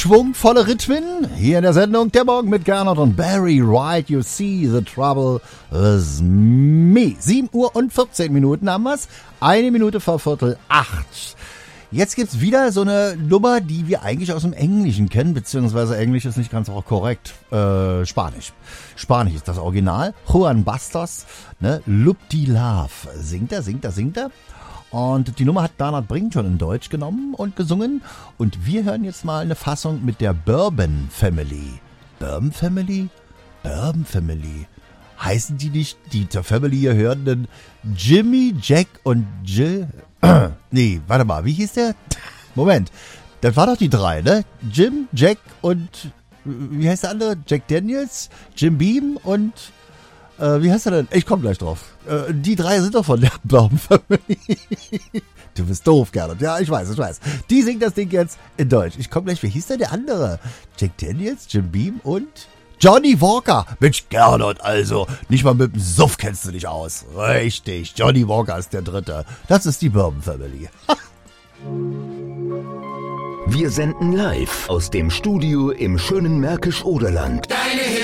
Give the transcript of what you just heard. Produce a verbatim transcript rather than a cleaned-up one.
schwungvolle Rhythmen hier in der Sendung Der Morgen mit Gernot und Barry White. You see the trouble with me. sieben Uhr und vierzehn Minuten haben wir's. Eine Minute vor Viertel acht. Jetzt gibt's wieder so eine Nummer, die wir eigentlich aus dem Englischen kennen, beziehungsweise Englisch ist nicht ganz auch korrekt. Äh, Spanisch. Spanisch ist das Original. Juan Bastos, ne? Loop die Love. Singt er, singt er, singt er. Und die Nummer hat Bernhard Brink schon in Deutsch genommen und gesungen. Und wir hören jetzt mal eine Fassung mit der Bourbon Family. Bourbon Family? Bourbon Family. Heißen die nicht, die zur Family hier hörenden Jimmy, Jack und Jill? Nee, warte mal, wie hieß der? Moment, das war doch die drei, ne? Jim, Jack und, wie heißt der andere? Jack Daniels, Jim Beam und... Äh, wie heißt er denn? Ich komm gleich drauf. Äh, die drei sind doch von der Bourbon Family. Du bist doof, Gernot. Ja, ich weiß, ich weiß. Die singt das Ding jetzt in Deutsch. Ich komm gleich. Wie hieß denn der andere? Jack Daniels, Jim Beam und Johnny Walker. Mensch, Gernot, also. Nicht mal mit dem Suff kennst du dich aus. Richtig. Johnny Walker ist der Dritte. Das ist die Bourbon Family. Wir senden live aus dem Studio im schönen Märkisch-Oderland. Deine